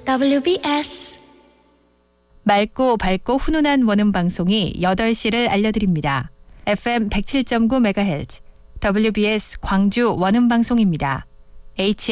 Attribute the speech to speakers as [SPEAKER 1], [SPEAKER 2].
[SPEAKER 1] WBS
[SPEAKER 2] 맑고 밝고 훈훈한 원음 방송이 8시를 알려드립니다. FM 107.9MHz WBS 광주 원음 방송입니다.